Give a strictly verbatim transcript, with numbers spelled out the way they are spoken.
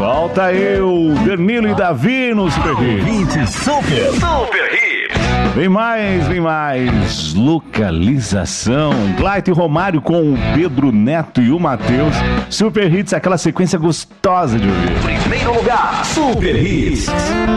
Volta eu, Danilo e Davi no Super Hits. Super, Super Hits. Vem mais, vem mais. Localização. Clayton e Romário com o Pedro Neto e o Matheus. Super Hits, aquela sequência gostosa de ouvir. Primeiro lugar, Super Hits.